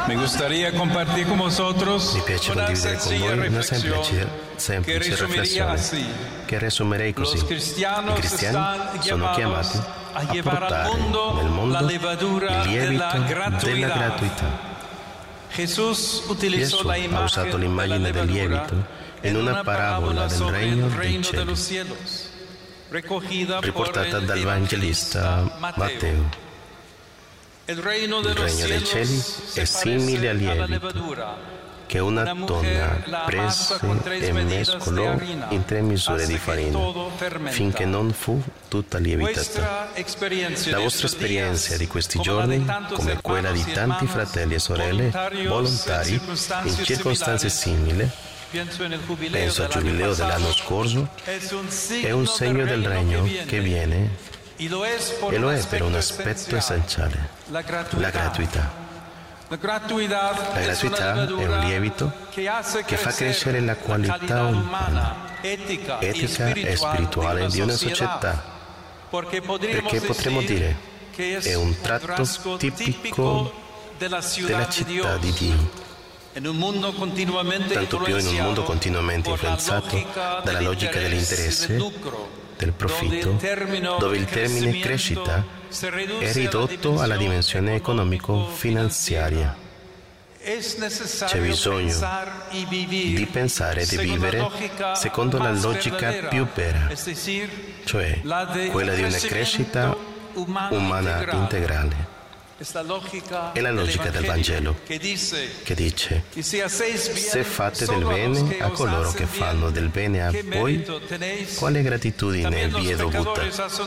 Mi piace condividere con voi una semplice riflessione che riassumerei così. I cristiani sono chiamati a portare nel mondo il lievito della gratuità. Gesù ha usato l'immagine del lievito in una parabola del regno dei cieli, riportata dal Vangelista Matteo. Il regno dei cieli è simile al lievito che una donna prese e mescolò in 3 misure di farina finché non fu tutta lievitata. La vostra esperienza di questi giorni, come quella di tanti fratelli e sorelle volontari in circostanze simili, penso al giubileo dell'anno scorso, è un segno del regno che viene e lo è per un aspetto essenziale, la gratuità. La gratuità è un lievito che fa crescere la qualità umana, etica e spirituale di una società, perché potremmo dire è un tratto tipico della città di Dio. Tanto più in un mondo continuamente influenzato dalla logica dell'interesse, del profitto, dove il termine crescita è ridotto alla dimensione economico-finanziaria. C'è bisogno di pensare e di vivere secondo la logica più vera, cioè quella di una crescita umana integrale. È la logica del Vangelo che dice: se fate del bene a coloro che fanno del bene a voi, quale gratitudine vi è dovuta?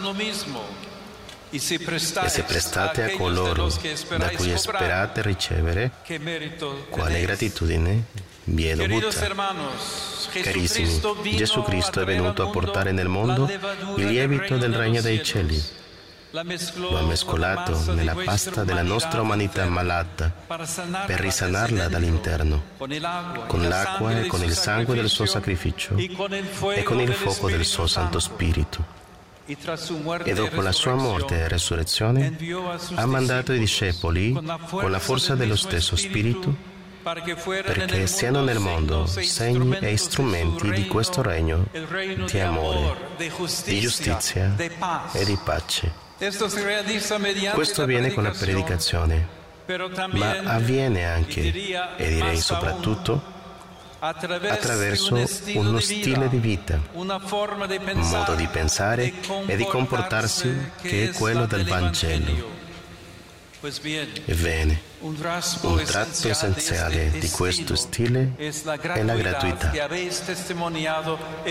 E se prestate a coloro da cui sperate ricevere, quale gratitudine vi è dovuta? Carissimi, Gesù Cristo è venuto a portare nel mondo il lievito del regno dei cieli. Lo ha mescolato nella pasta della nostra umanità malata per risanarla dall'interno, con l'acqua e con il sangue del suo sacrificio e con il fuoco del suo Santo Spirito. E dopo la sua morte e resurrezione ha mandato i discepoli con la forza dello stesso Spirito perché siano nel mondo segni e strumenti di questo regno di amore, di giustizia e di pace. Questo avviene con la predicazione, ma avviene anche, e direi soprattutto, attraverso uno stile di vita, un modo di pensare e di comportarsi che è quello del Vangelo. Ebbene, un tratto essenziale di questo stile è la gratuità.